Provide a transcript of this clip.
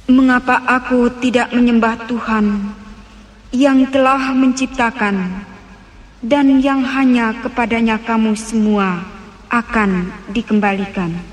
Mengapa aku tidak menyembah Tuhan yang telah menciptakan dan yang hanya kepadanya kamu semua akan dikembalikan?